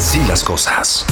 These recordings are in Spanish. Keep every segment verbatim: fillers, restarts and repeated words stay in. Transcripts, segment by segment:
Así las cosas.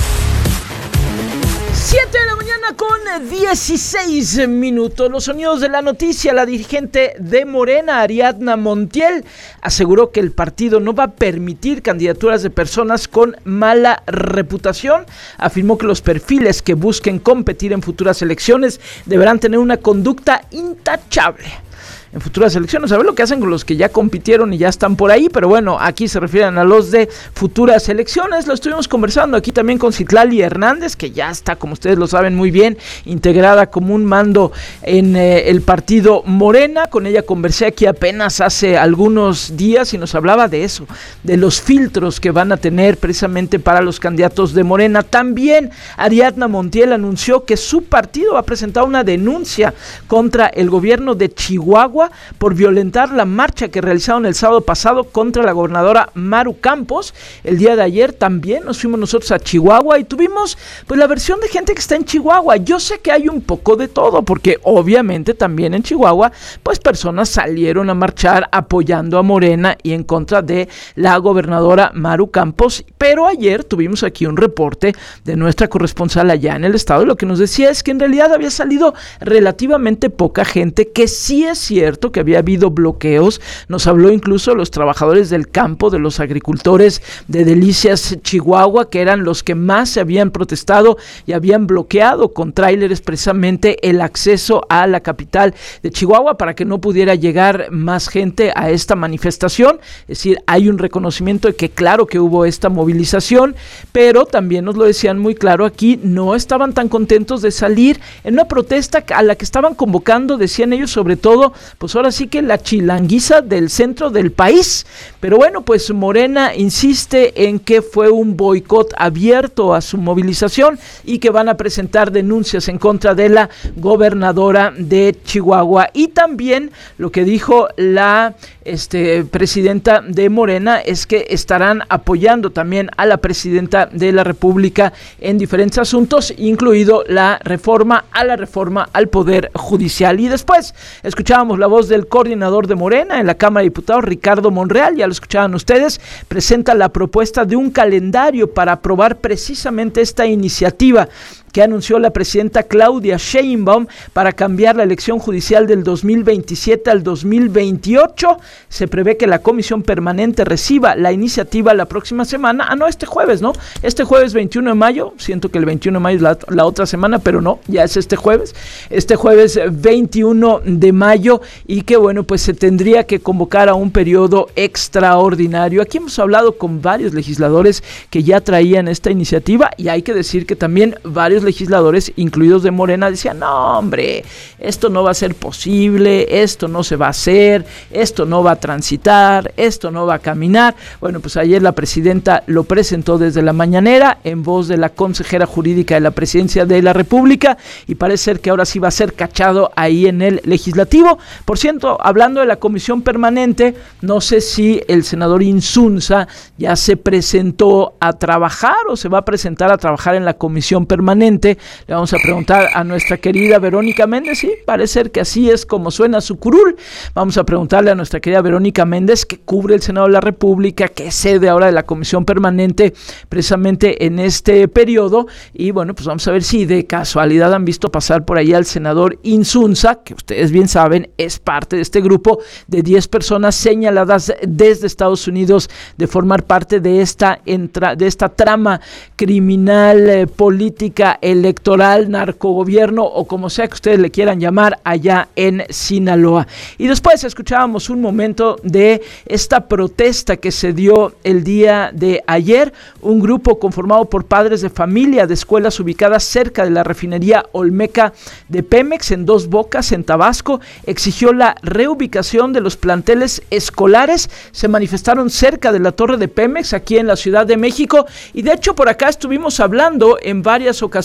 siete de la mañana con dieciséis minutos. Los sonidos de la noticia. La dirigente de Morena, Ariadna Montiel, aseguró que el partido no va a permitir candidaturas de personas con mala reputación. Afirmó que los perfiles que busquen competir en futuras elecciones deberán tener una conducta intachable en futuras elecciones. A ver lo que hacen con los que ya compitieron y ya están por ahí, pero bueno, aquí se refieren a los de futuras elecciones. Lo estuvimos conversando aquí también con Citlali Hernández, que ya está, como ustedes lo saben muy bien, integrada como un mando en eh, el partido Morena. Con ella conversé aquí apenas hace algunos días y nos hablaba de eso, de los filtros que van a tener precisamente para los candidatos de Morena. También Ariadna Montiel anunció que su partido va a presentar una denuncia contra el gobierno de Chihuahua por violentar la marcha que realizaron el sábado pasado contra la gobernadora Maru Campos. El día de ayer también nos fuimos nosotros a Chihuahua y tuvimos pues la versión de gente que está en Chihuahua. Yo sé que hay un poco de todo, porque obviamente también en Chihuahua pues personas salieron a marchar apoyando a Morena y en contra de la gobernadora Maru Campos, pero ayer tuvimos aquí un reporte de nuestra corresponsal allá en el estado y lo que nos decía es que en realidad había salido relativamente poca gente, que sí es cierto que había habido bloqueos. Nos habló incluso de los trabajadores del campo, de los agricultores de Delicias, Chihuahua, que eran los que más se habían protestado y habían bloqueado con tráileres precisamente el acceso a la capital de Chihuahua para que no pudiera llegar más gente a esta manifestación. Es decir, hay un reconocimiento de que claro que hubo esta movilización, pero también nos lo decían muy claro aquí, no estaban tan contentos de salir en una protesta a la que estaban convocando, decían ellos, sobre todo pues ahora sí que la chilanguiza del centro del país. Pero bueno, pues Morena insiste en que fue un boicot abierto a su movilización y que van a presentar denuncias en contra de la gobernadora de Chihuahua. Y también lo que dijo la este, presidenta de Morena es que estarán apoyando también a la presidenta de la República en diferentes asuntos, incluido la reforma a la reforma al Poder Judicial. Y después escuchábamos la voz del coordinador de Morena en la Cámara de Diputados, Ricardo Monreal, ya lo escuchaban ustedes, presenta la propuesta de un calendario para aprobar precisamente esta iniciativa que anunció la presidenta Claudia Sheinbaum para cambiar la elección judicial del dos mil veintisiete al dos mil veintiocho. Se prevé que la comisión permanente reciba la iniciativa la próxima semana, ah no, este jueves, ¿no? Este jueves veintiuno de mayo, siento que el veintiuno de mayo es la, la otra semana, pero no, ya es este jueves, este jueves veintiuno de mayo, y que bueno, pues se tendría que convocar a un periodo extraordinario. Aquí hemos hablado con varios legisladores que ya traían esta iniciativa y hay que decir que también varios legisladores, incluidos de Morena, decían, no hombre, esto no va a ser posible, esto no se va a hacer, esto no va a transitar, esto no va a caminar. Bueno, pues ayer la presidenta lo presentó desde la mañanera en voz de la consejera jurídica de la Presidencia de la República y parece ser que ahora sí va a ser cachado ahí en el legislativo. Por cierto, hablando de la comisión permanente, no sé si el senador Insunza ya se presentó a trabajar o se va a presentar a trabajar en la comisión permanente. Le vamos a preguntar a nuestra querida Verónica Méndez, sí, parece ser que así es como suena su curul. Vamos a preguntarle a nuestra querida Verónica Méndez, que cubre el Senado de la República, que es sede ahora de la comisión permanente precisamente en este periodo, y bueno, pues vamos a ver si de casualidad han visto pasar por ahí al senador Insunza, que ustedes bien saben es parte de este grupo de diez personas señaladas desde Estados Unidos de formar parte de esta, entra, de esta trama criminal, eh, política, electoral, narcogobierno o como sea que ustedes le quieran llamar allá en Sinaloa. Y después escuchábamos un momento de esta protesta que se dio el día de ayer. Un grupo conformado por padres de familia de escuelas ubicadas cerca de la refinería Olmeca de Pemex en Dos Bocas, en Tabasco, exigió la reubicación de los planteles escolares. Se manifestaron cerca de la torre de Pemex aquí en la Ciudad de México y de hecho por acá estuvimos hablando en varias ocasiones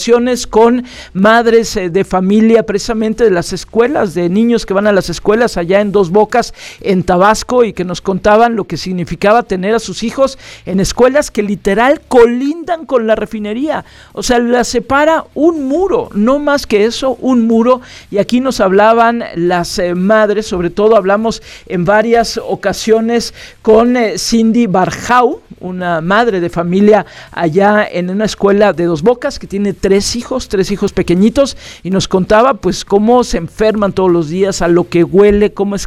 ocasiones con madres eh, de familia, precisamente de las escuelas, de niños que van a las escuelas allá en Dos Bocas, en Tabasco, y que nos contaban lo que significaba tener a sus hijos en escuelas que literal colindan con la refinería. O sea, la separa un muro, no más que eso, un muro. Y aquí nos hablaban las eh, madres, sobre todo hablamos en varias ocasiones con eh, Cindy Barjau, una madre de familia allá en una escuela de Dos Bocas que tiene tres hijos, tres hijos pequeñitos, y nos contaba pues cómo se enferman todos los días, a lo que huele, cómo es